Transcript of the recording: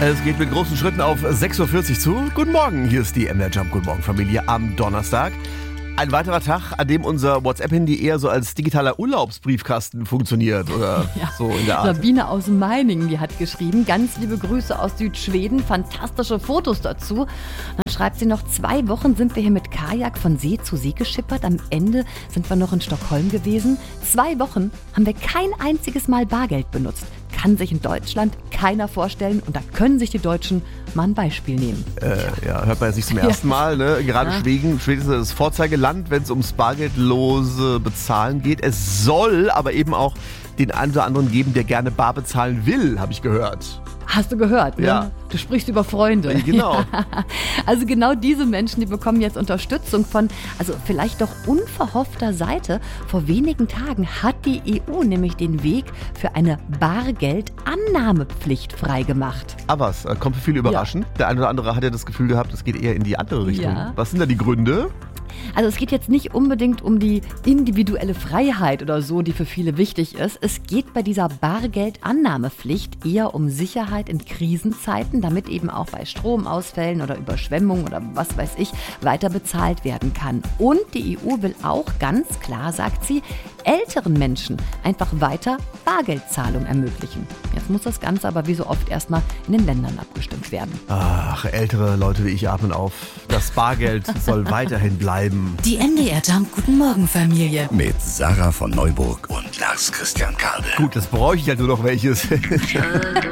Es geht mit großen Schritten auf 6.40 Uhr zu. Guten Morgen, hier ist die MDR Jump. Guten Morgen, Familie, am Donnerstag. Ein weiterer Tag, an dem unser WhatsApp-Handy eher so als digitaler Urlaubsbriefkasten funktioniert oder so in der Art. Sabine aus Meiningen, die hat geschrieben, ganz liebe Grüße aus Südschweden, fantastische Fotos dazu. Dann schreibt sie noch, 2 Wochen sind wir hier mit Kajak von See zu See geschippert. Am Ende sind wir noch in Stockholm gewesen. 2 Wochen haben wir kein einziges Mal Bargeld benutzt. Kann sich in Deutschland keiner vorstellen und da können sich die Deutschen mal ein Beispiel nehmen. Hört man jetzt nicht zum ersten Mal, ne? Gerade Schweden ist das Vorzeigeland, wenn es ums bargeldlose Bezahlen geht. Es soll aber eben auch den einen oder anderen geben, der gerne bar bezahlen will, habe ich gehört. Hast du gehört, ne? Ja. Du sprichst über Freunde. Genau. Ja. Also genau diese Menschen, die bekommen jetzt Unterstützung von, also vielleicht doch unverhoffter Seite. Vor wenigen Tagen hat die EU nämlich den Weg für eine Bargeldannahmepflicht freigemacht. Aber es kommt für viele überraschend. Der eine oder andere hat ja das Gefühl gehabt, es geht eher in die andere Richtung. Ja. Was sind da die Gründe? Also es geht jetzt nicht unbedingt um die individuelle Freiheit oder so, die für viele wichtig ist. Es geht bei dieser Bargeldannahmepflicht eher um Sicherheit in Krisenzeiten, damit eben auch bei Stromausfällen oder Überschwemmungen oder was weiß ich weiter bezahlt werden kann. Und die EU will auch ganz klar, sagt sie, älteren Menschen einfach weiter Bargeldzahlung ermöglichen. Jetzt muss das Ganze aber wie so oft erstmal in den Ländern abgestimmt werden. Ach, ältere Leute wie ich atmen auf. Das Bargeld soll weiterhin bleiben. Die MDR Jump Guten Morgen Familie. Mit Sarah von Neuburg und Lars Christian Kade. Gut, das bräuchte ich halt nur noch welches.